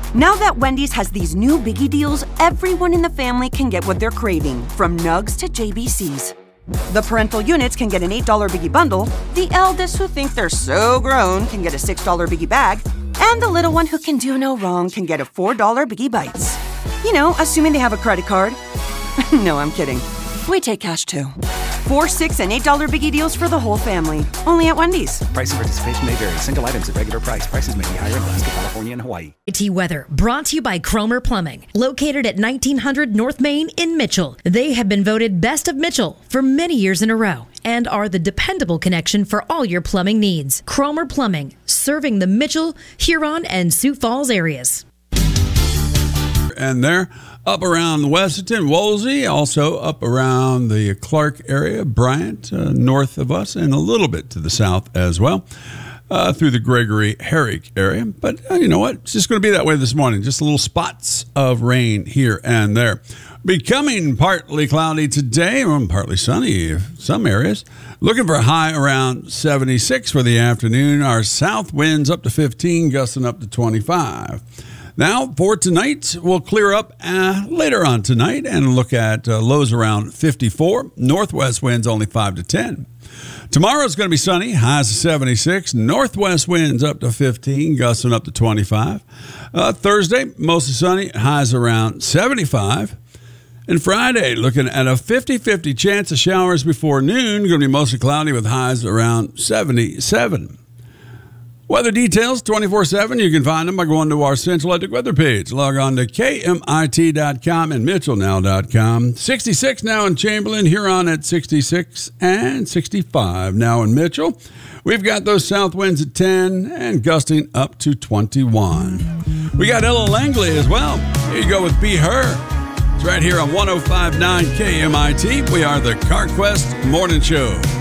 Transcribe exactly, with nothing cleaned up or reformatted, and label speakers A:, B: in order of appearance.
A: Now that Wendy's has these new biggie deals, everyone in the family can get what they're craving, from nugs to J B Cs. The parental units can get an eight dollar biggie bundle, the eldest who think they're so grown can get a six dollar biggie bag, and the little one who can do no wrong can get a four dollar biggie bites. You know, assuming they have a credit card. No, I'm kidding. We take cash too. Four, six, and eight dollar biggie deals for the whole family. Only at Wendy's.
B: Price and participation may vary. Single items at regular price. Prices may be higher in Alaska, California, and Hawaii.
C: T Weather brought to you by Cromer Plumbing, located at nineteen hundred North Main in Mitchell. They have been voted Best of Mitchell for many years in a row and are the dependable connection for all your plumbing needs. Cromer Plumbing, serving the Mitchell, Huron, and Sioux Falls areas.
D: And they're up around Weston, Wolsey, also up around the Clark area, Bryant, uh, north of us, and a little bit to the south as well, uh, through the Gregory Herrick area. But uh, you know what? It's just going to be that way this morning. Just little spots of rain here and there. Becoming partly cloudy today, or partly sunny in some areas. Looking for a high around seventy-six for the afternoon. Our south winds up to fifteen, gusting up to twenty-five. Now, for tonight, we'll clear up uh, later on tonight and look at uh, lows around fifty-four. Northwest winds only five to ten. Tomorrow's going to be sunny, highs of seventy-six. Northwest winds up to fifteen, gusting up to twenty-five. Uh, Thursday, mostly sunny, highs around seventy-five. And Friday, looking at a fifty-fifty chance of showers before noon. Going to be mostly cloudy with highs around seventy-seven. Weather details twenty-four seven. You can find them by going to our Central Electric weather page. Log on to K M I T dot com and Mitchell Now dot com. sixty-six now in Chamberlain, Huron at sixty-six, and sixty-five now in Mitchell. We've got those south winds at ten and gusting up to twenty-one. We got Ella Langley as well. Here you go with Be Her. It's right here on one oh five point nine K M I T. We are the CarQuest Morning Show.